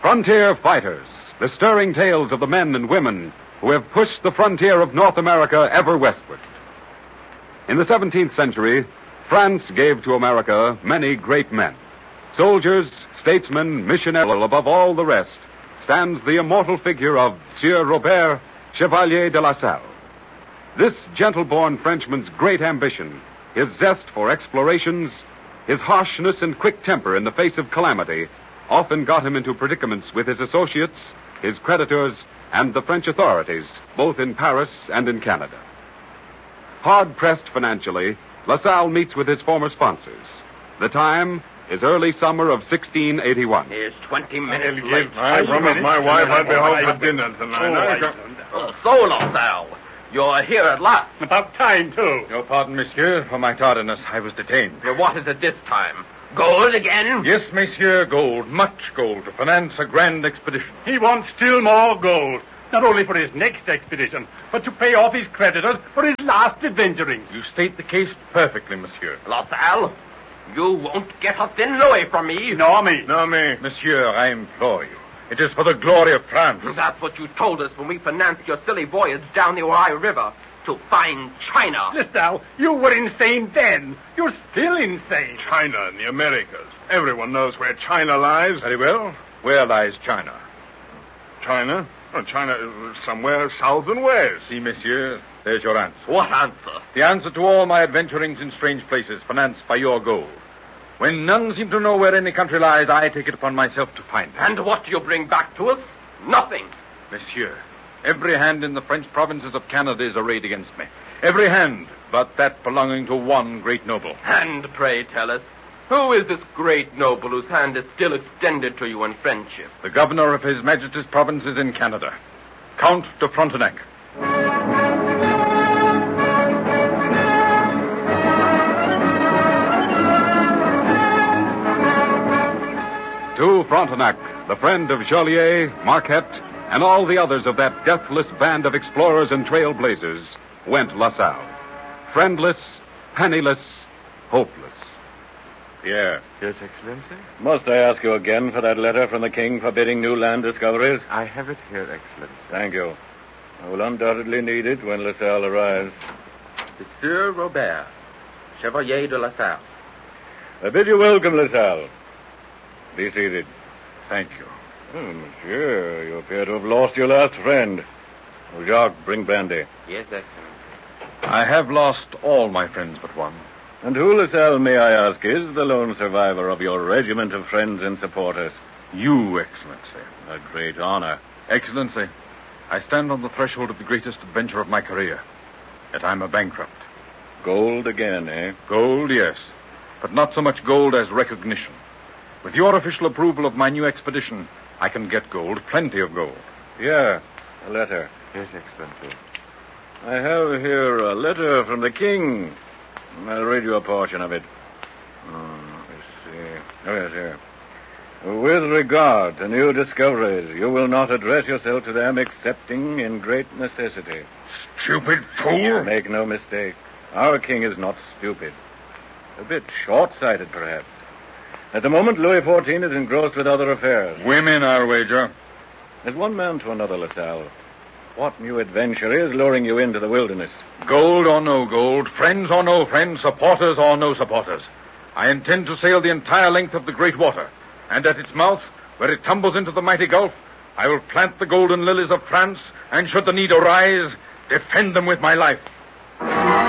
Frontier Fighters, the stirring tales of the men and women who have pushed the frontier of North America ever westward. In the 17th century, France gave to America many great men. Soldiers, statesmen, missionaries, above all the rest, stands the immortal figure of Sieur Robert, Chevalier de La Salle. This gentle-born Frenchman's great ambition, his zest for explorations, his harshness and quick temper in the face of calamity, often got him into predicaments with his associates, his creditors, and the French authorities, both in Paris and in Canada. Hard-pressed financially, La Salle meets with his former sponsors. The time is early summer of 1681. Here's 20 minutes late. I promised my wife I'd be home for dinner tonight. So, La Salle, you're here at last. About time, too. Your pardon, monsieur, for my tardiness. I was detained. What is it this time? Gold again? Yes, monsieur, gold. Much gold to finance a grand expedition. He wants still more gold. Not only for his next expedition, but to pay off his creditors for his last adventuring. You state the case perfectly, monsieur. La Salle, you won't get a thin louis from me. Nor me. Monsieur, I implore you. It is for the glory of France. That's what you told us when we financed your silly voyage down the Ohio River to find China. Listen now, you were insane then. You're still insane. China and the Americas. Everyone knows where China lies. Very well. Where lies China? China? Oh, China is somewhere south and west. See, monsieur, there's your answer. What answer? The answer to all my adventurings in strange places, financed by your gold. When none seem to know where any country lies, I take it upon myself to find it. And what do you bring back to us? Nothing. Monsieur, every hand in the French provinces of Canada is arrayed against me. Every hand, but that belonging to one great noble. And pray tell us, who is this great noble whose hand is still extended to you in friendship? The governor of His Majesty's provinces in Canada, Count de Frontenac. To Frontenac, the friend of Joliet, Marquette, and all the others of that deathless band of explorers and trailblazers, went La Salle. Friendless, penniless, hopeless. Pierre. Yes, Excellency? Must I ask you again for that letter from the king forbidding new land discoveries? I have it here, Excellency. Thank you. I will undoubtedly need it when La Salle arrives. Monsieur Robert, Chevalier de La Salle. I bid you welcome, La Salle. Be seated. Thank you. Oh, monsieur, you appear to have lost your last friend. Oh, Jacques, bring brandy. Yes, Excellency. I have lost all my friends but one. And who, La Salle, may I ask, is the lone survivor of your regiment of friends and supporters? You, Excellency. A great honor. Excellency, I stand on the threshold of the greatest adventure of my career. Yet I'm a bankrupt. Gold again, eh? Gold, yes. But not so much gold as recognition. With your official approval of my new expedition, I can get gold, plenty of gold. Yeah, a letter. Yes, Excellency. I have here a letter from the king. I'll read you a portion of it. Let's see. Oh, yes, here. With regard to new discoveries, you will not address yourself to them excepting in great necessity. Stupid fool. Make no mistake. Our king is not stupid. A bit short-sighted, perhaps. At the moment, Louis XIV is engrossed with other affairs. Women, I'll wager. As one man to another, La Salle. What new adventure is luring you into the wilderness? Gold or no gold, friends or no friends, supporters or no supporters. I intend to sail the entire length of the great water. And at its mouth, where it tumbles into the mighty Gulf, I will plant the golden lilies of France, and should the need arise, defend them with my life.